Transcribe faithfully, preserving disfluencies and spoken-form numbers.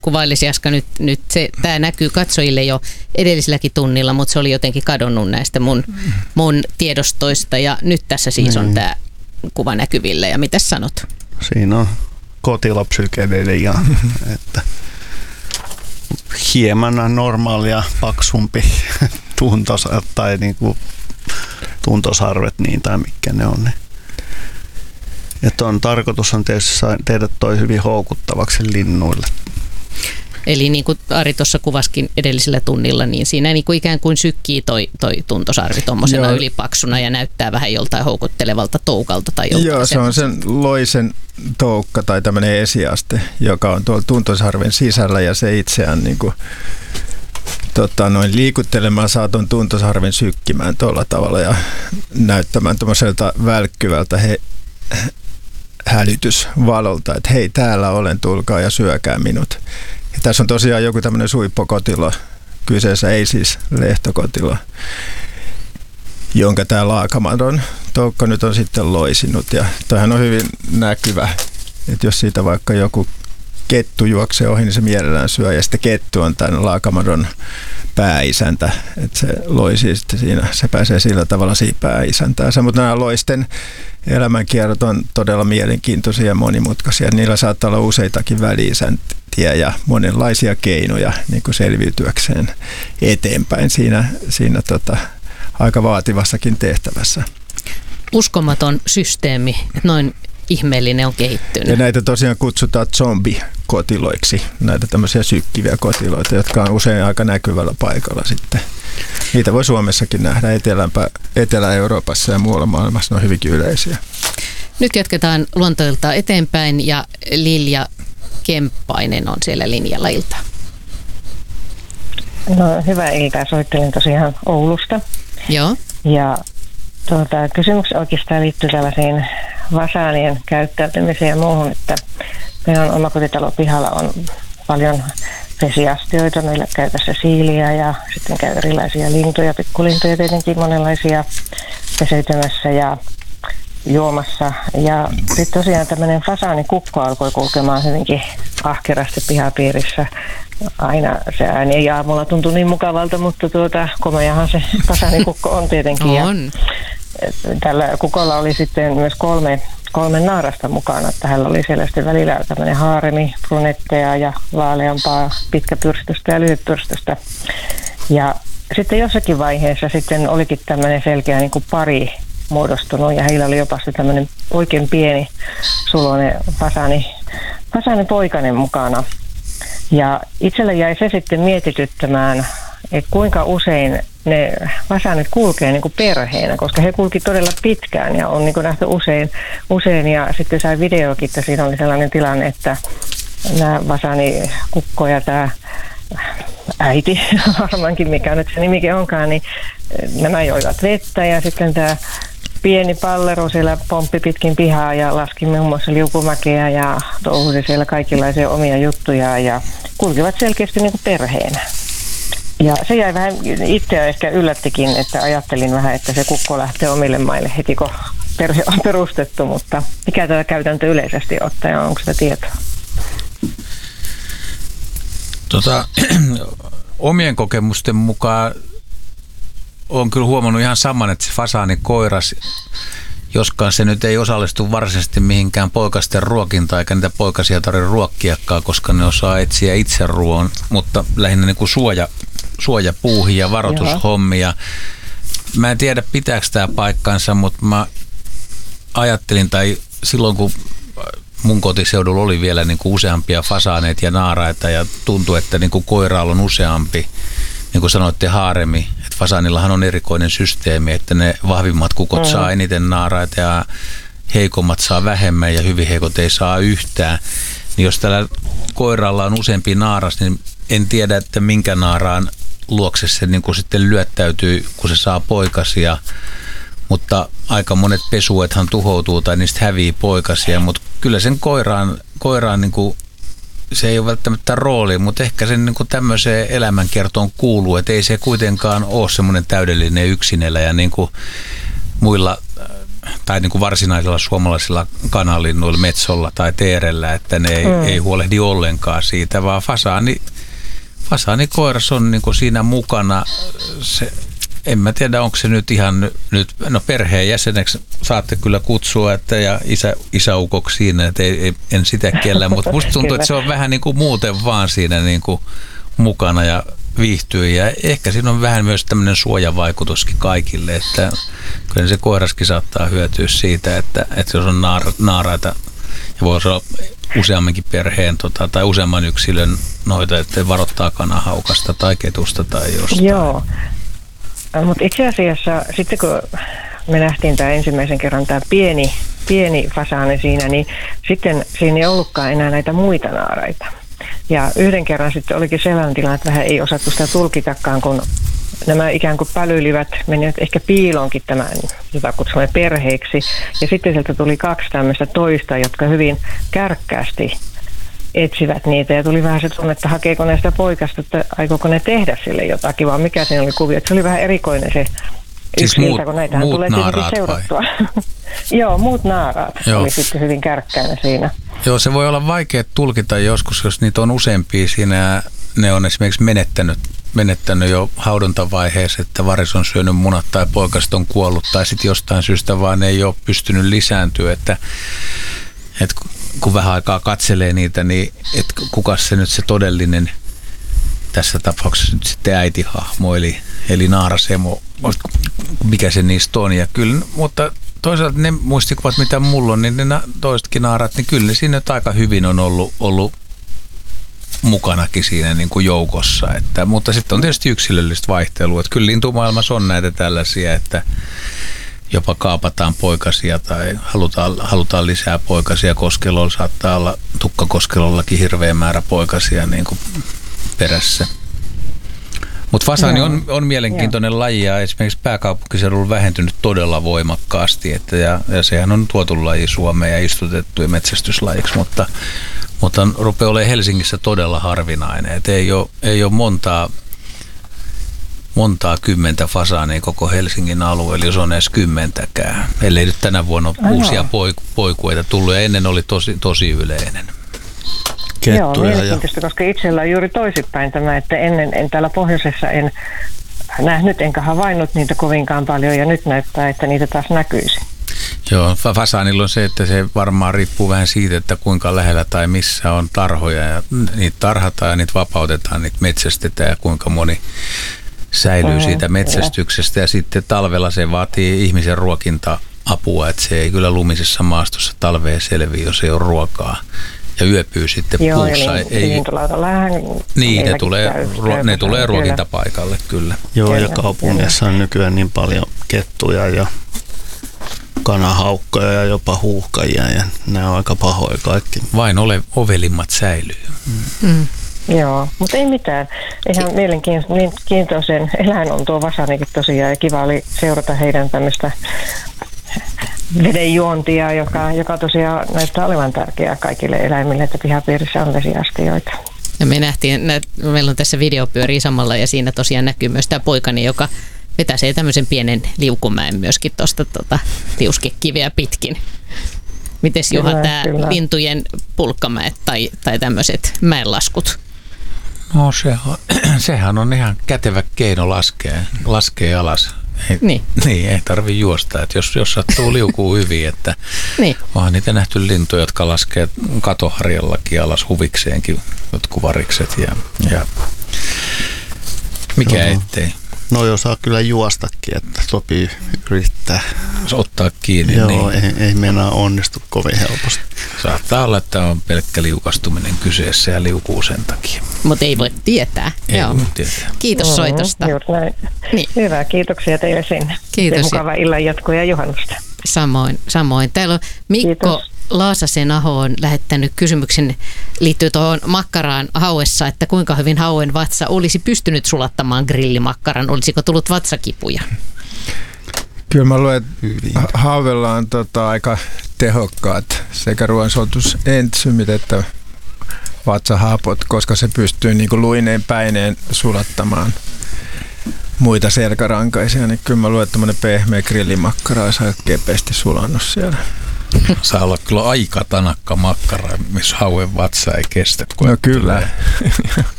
kuvailisi Jaska nyt, nyt se, tämä näkyy katsojille jo edelliselläkin tunnilla, mutta se oli jotenkin kadonnut näistä mun, mun tiedostoista ja nyt tässä siis on tämä kuva näkyville ja mitä sanot? Siinä on kotilapsykedelia, että hieman normaalia paksumpi tuntos, tai niinku tuntosarvet niin tai mitkä ne on. Että on tarkoitus on tietysti tehdä toi hyvin houkuttavaksi linnuille. Eli niin kuin Ari tuossa kuvaskin edellisellä tunnilla, niin siinä niin kuin ikään kuin sykkii toi, toi tuntosarvi tuommoisena ylipaksuna ja näyttää vähän joltain houkuttelevalta toukalta tai joltain. Joo, se on sen loisen toukka tai tämmöinen esiaste, joka on tuolla tuntosarven sisällä ja se itseään niin kuin, tota, noin liikuttelemaan saa tuon tuntosarven sykkimään tuolla tavalla ja näyttämään tuommoiselta välkkyvältä he, hälytysvalolta, että hei, täällä olen, tulkaa ja syökää minut. Ja tässä on tosiaan joku tämmöinen suippokotilo kyseessä, ei siis lehtokotilo, jonka tämä laakamadon toukka nyt on sitten loisinut. Ja toihan on hyvin näkyvä, että jos siitä vaikka joku kettu juoksee ohi, niin se mielellään syö. Ja sitten kettu on tämän laakamadon pääisäntä, että se loisi sitten siinä, se pääsee sillä tavalla siihen pääisäntäänsä. Mutta nämä loisten elämänkierrot on todella mielenkiintoisia ja monimutkaisia. Niillä saattaa olla useitakin väli-isäntiä ja monenlaisia keinoja niin kuin selviytyäkseen eteenpäin siinä, siinä tota, aika vaativassakin tehtävässä. Uskomaton systeemi, että noin ihmeellinen on kehittynyt. Ja näitä tosiaan kutsutaan zombikotiloiksi, näitä tämmöisiä sykkiviä kotiloita, jotka on usein aika näkyvällä paikalla sitten. Niitä voi Suomessakin nähdä Etelämpä, Etelä-Euroopassa ja muualla maailmassa, ne on hyvinkin yleisiä. Nyt jatketaan luontoiltaa eteenpäin ja Lilja Kemppainen on siellä linjalla. Iltaa. No, hyvää iltaa. Soittelin tosiaan Oulusta. Joo. Ja tuota, kysymys oikeastaan liittyy tällaisiin fasaanien käyttäytymiseen ja muuhun, että meidän omakotitalo pihalla on paljon vesiastioita, meillä käy tässä siiliä ja sitten käy erilaisia lintuja, pikkulintuja tietenkin monenlaisia peseytymässä ja juomassa. Ja sitten tosiaan tämmöinen fasaanikukko alkoi kulkemaan hyvinkin ahkerasti pihapiirissä. Aina se ääni ei aamulla tuntu niin mukavalta, mutta tuota, komeahan se fasaanikukko on tietenkin. On. Ja tällä kukolla oli sitten myös kolme, kolme naarasta mukana. Että hänellä oli siellä sitten välillä tämmöinen haaremi, brunetteja ja vaaleampaa, pitkäpyrstöstä ja lyhytpyrstöstä. Ja sitten jossakin vaiheessa sitten olikin tämmöinen selkeä niin kuin pari muodostunut ja heillä oli jopa se tämmöinen oikein pieni suloinen fasaani, fasaani poikainen mukana. Ja itselle jäi se sitten mietityttämään, että kuinka usein ne fasaanit kulkee niin kuin perheenä, koska he kulki todella pitkään ja on niin kuin nähty usein, usein ja sitten sai videokin, että siinä oli sellainen tilanne, että nämä fasaanikukko ja tämä äiti, varmaankin mikä nyt se nimikin onkaan, niin nämä joivat vettä ja sitten tämä pieni pallero siellä pomppi pitkin pihaa ja laski muun muassa liukumäkeä ja touhusi siellä kaikenlaisia omia juttuja ja kulkivat selkeästi niin kuin perheenä. Ja se jäi vähän itseä ehkä yllättikin, että ajattelin vähän, että se kukko lähtee omille maille heti kun perhe on perustettu, mutta mikä tätä käytäntö yleisesti ottaa ja onko sitä tietoa? Tota, omien kokemusten mukaan olen kyllä huomannut ihan saman, että se fasaanikoiras, joskaan se nyt ei osallistu varsinaisesti mihinkään poikasten ruokintaan, eikä niitä poikasia tarvitse ruokkiakaan, koska ne osaa etsiä itse ruoan, mutta lähinnä niin kuin suoja, suojapuuhi ja varoitushommia. Mä en tiedä, pitääkö tämä paikkansa, mutta mä ajattelin, tai silloin kun mun kotiseudulla oli vielä niin kuin useampia fasaaneita ja naaraita ja tuntui, että niin kuin koiraalla on useampi, niin kuin sanoitte, haaremi, että fasaanillahan on erikoinen systeemi, että ne vahvimmat kukot mm. saa eniten naaraita ja heikommat saa vähemmän ja hyvin heikot ei saa yhtään. Niin jos tällä koiralla on useampi naaras, niin en tiedä, että minkä naaraan luokse se niin kuin sitten lyöttäytyy, kun se saa poikasia. Mutta aika monet pesuethan tuhoutuu tai niistä hävii poikasia, mutta kyllä sen koiraan, koiraan niin kuin se ei ole välttämättä rooli, mutta ehkä sen niin kuin tämmöiseen elämänkertoon kuuluu, että ei se kuitenkaan ole semmoinen täydellinen yksinelä ja niin kuin muilla tai niin kuin varsinaisilla suomalaisilla kanalinnuilla, metsolla tai teerellä, että ne ei, mm. ei huolehdi ollenkaan siitä, vaan fasaani, fasaanikoiras on niin kuin siinä mukana. Se, en mä tiedä, onko se nyt ihan nyt, no perheen jäseneksi saatte kyllä kutsua, että ja isä, isäukoksi siinä, että ei, ei, en sitä kiellä, mutta musta tuntuu, että se on vähän niin kuin muuten vaan siinä niin kuin mukana ja viihtyy, ja ehkä siinä on vähän myös tämmöinen suojavaikutuskin kaikille, että kyllä se koiraskin saattaa hyötyä siitä, että, että jos on naara, naaraita ja voisi olla useammankin perheen tota, tai useamman yksilön noita, että varoittaa kanahaukasta tai ketusta tai jostain. Joo, mutta itse asiassa sitten kun me nähtiin tämä ensimmäisen kerran tämä pieni, pieni fasaani siinä, niin sitten siinä ei ollutkaan enää näitä muita naaraita. Ja yhden kerran sitten olikin sellainen tilanne, että vähän ei osattu sitä tulkitakaan, kun nämä ikään kuin pälyilivät menivät ehkä piiloonkin tämän, jota kutsumme perheeksi. Ja sitten sieltä tuli kaksi tämmöistä toista, jotka hyvin kärkkäästi etsivät niitä. Ja tuli vähän se tunne, että hakeeko ne sitä poikasta, että aikooko ne tehdä sille jotakin, vaan mikä siinä oli kuvio. Että se oli vähän erikoinen se siis yksiltä, muut, kun näitähän muut tulee tietenkin seurattua. Joo, muut naaraat Joo. oli sitten hyvin kärkkäänä siinä. Joo, se voi olla vaikea tulkita joskus, jos niitä on useampia siinä. Ne on esimerkiksi menettänyt, menettänyt jo haudontavaiheessa, että varis on syönyt munat tai poikaset on kuollut tai sitten jostain syystä vaan ei ole pystynyt lisääntyä, että, että kun vähän aikaa katselee niitä, niin että kuka se nyt se todellinen tässä tapauksessa nyt sitten äitihahmo, eli, eli naarasemo, mikä se niistä on. Ja kyllä, mutta toisaalta ne muistikuvat, mitä mulla on, niin ne toisetkin naarat, niin kyllä ne siinä nyt aika hyvin on ollut, ollut mukanakin siinä niin kuin joukossa. Että, mutta sitten on tietysti yksilöllistä vaihtelua. Että kyllä lintumaailmassa on näitä tällaisia, että jopa kaapataan poikasia tai halutaan, halutaan lisää poikasia. Koskelolla saattaa olla, tukkakoskelollakin hirveä määrä poikasia niin kuin perässä. Mutta fasaani on, on mielenkiintoinen laji ja esimerkiksi pääkaupunkiseudulla on vähentynyt todella voimakkaasti. Että ja, ja sehän on tuotu laji Suomeen ja istutettu metsästyslajiksi, mutta, mutta rupeaa olemaan Helsingissä todella harvinainen. Et ei ole, ei ole montaa, montaa kymmentä fasaania koko Helsingin alueella, jos on edes kymmentäkään. Ellei nyt tänä vuonna ole Aha. uusia poik- poikueita tullut ja ennen oli tosi, tosi yleinen. Joo, mielenkiintoista, koska itsellä on juuri toisinpäin tämä, että ennen en täällä pohjoisessa en nähnyt enkä havainnut niitä kovinkaan paljon ja nyt näyttää, että niitä taas näkyisi. Joo, fasaanilla on se, että se varmaan riippuu vähän siitä, että kuinka lähellä tai missä on tarhoja ja niitä tarhataan ja niitä vapautetaan, niitä metsästetään ja kuinka moni säilyy mm, siitä metsästyksestä ja sitten talvella se vaatii ihmisen ruokinta-apua, että se ei kyllä lumisessa maastossa talveen selviä, jos ei ole ruokaa. Ja yöpyy sitten Joo, puussa. Eli, ei, niin, ne tulee, käy, ne tulee ruokintapaikalle kyllä. Joo, kyllä, ja kaupungissa on nykyään niin paljon kettuja ja kanahaukkoja ja jopa huuhkajia, ja nämä on aika pahoja kaikki. Vain ole ovelimmat säilyy. Mm. Mm. Joo, mutta ei mitään. Ihan mielenkiintoisen eläin on tuo fasaanikin tosiaan, ja kiva oli seurata heidän tämmöistä vedenjuontia, joka, joka tosiaan näyttää olevan tärkeää kaikille eläimille, että pihapiirissä on vesiastioita. Ja me nähtiin, meillä on tässä video pyörii samalla ja siinä tosiaan näkyy myös tämä poikani, joka vetäsee tämmöisen pienen liukumäen myöskin tuosta tota, liuskekiveä pitkin. Mites Juha, tämä lintujen pulkkamäet tai, tai tämmöiset mäenlaskut? No se on, sehän on ihan kätevä keino laskea, laskea alas. Ei, niin. niin, ei tarvitse juosta, että jos, jos sattuu liukuu hyvin, että niin. Onhan niitä nähty lintuja, jotka laskee katoharjallakin alas huvikseenkin, jotkut varikset ja, ja mikä no. ettei. No jos saa kyllä juostakin, että sopii yrittää. Ottaa kiinni. Joo, niin. ei, ei meinaa onnistu kovin helposti. Saattaa olla, että on pelkkä liukastuminen kyseessä ja liukuu sen takia. Mutta ei voi tietää. Ei Joo. voi tietää. Kiitos mm-hmm. soitosta. Niin. Hyvä, kiitoksia teille sinne. Kiitos. Ja mukava illan jatkoa ja juhannusta. Samoin, samoin. Täällä on Mikko Kiitos. Laasasen Aho on lähettänyt kysymyksen, liittyy tuohon makkaraan hauessa, että kuinka hyvin hauen vatsa olisi pystynyt sulattamaan grillimakkaran, olisiko tullut vatsakipuja? Kyllä mä luulen, että haavella on tota aika tehokkaat sekä ruoansulatusentsyymit että vatsahapot, koska se pystyy niin kuin luineen päineen sulattamaan muita selkärankaisia, niin kyllä mä luulen, että tämmöinen pehmeä grillimakkara olisi aika kepeästi sulannut siellä. Saa olla kyllä aika tanakka makkara, missä hauen vatsa ei kestä. No kyllä.